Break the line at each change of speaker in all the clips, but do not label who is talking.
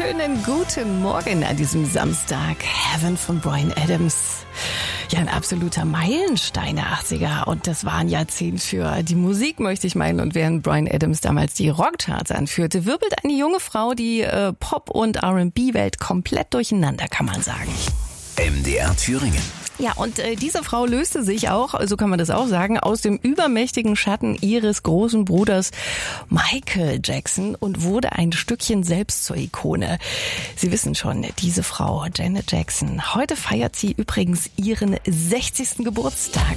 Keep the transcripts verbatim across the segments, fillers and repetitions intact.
Schönen guten Morgen an diesem Samstag. Heaven von Bryan Adams. Ja, ein absoluter Meilenstein der achtziger. Und das war ein Jahrzehnt für die Musik, möchte ich meinen. Und während Bryan Adams damals die Rockcharts anführte, wirbelt eine junge Frau die äh, Pop- und R and B-Welt komplett durcheinander, kann man sagen.
M D R Thüringen.
Ja, und äh, diese Frau löste sich auch, so kann man das auch sagen, aus dem übermächtigen Schatten ihres großen Bruders Michael Jackson und wurde ein Stückchen selbst zur Ikone. Sie wissen schon, diese Frau, Janet Jackson, heute feiert sie übrigens ihren sechzigsten Geburtstag.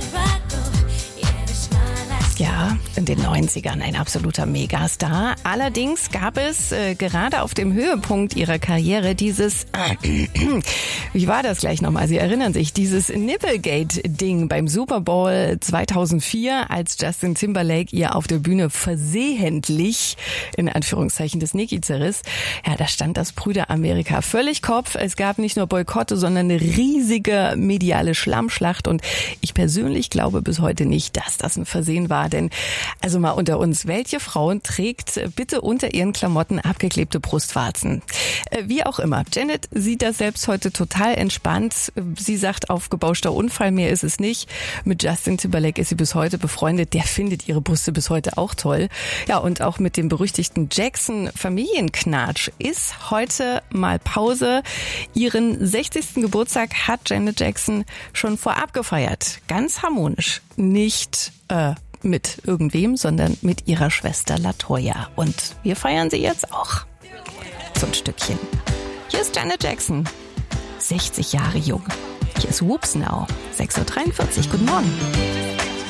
Ja, in den neunzigern ein absoluter Megastar. Allerdings gab es äh, gerade auf dem Höhepunkt ihrer Karriere dieses, äh, wie war das gleich nochmal? Sie erinnern sich, dieses Nipplegate-Ding beim Super Bowl zweitausendvier, als Justin Timberlake ihr auf der Bühne versehentlich, in Anführungszeichen, das Nicky zerriss. Ja, da stand das Brüder-Amerika völlig Kopf. Es gab nicht nur Boykotte, sondern eine riesige mediale Schlammschlacht. Und ich persönlich glaube bis heute nicht, dass das ein Versehen war. Denn, also mal unter uns, welche Frauen trägt bitte unter ihren Klamotten abgeklebte Brustwarzen? Wie auch immer. Janet sieht das selbst heute total entspannt. Sie sagt, aufgebauschter Unfall, mehr ist es nicht. Mit Justin Timberlake ist sie bis heute befreundet. Der findet ihre Brüste bis heute auch toll. Ja, und auch mit dem berüchtigten Jackson-Familienknatsch ist heute mal Pause. Ihren sechzigsten Geburtstag hat Janet Jackson schon vorab gefeiert. Ganz harmonisch. Nicht, äh, mit irgendwem, sondern mit ihrer Schwester LaToya. Und wir feiern sie jetzt auch. So ein Stückchen. Hier ist Janet Jackson, sechzig Jahre jung. Hier ist Whoops Now, sechs Uhr dreiundvierzig. Guten Morgen.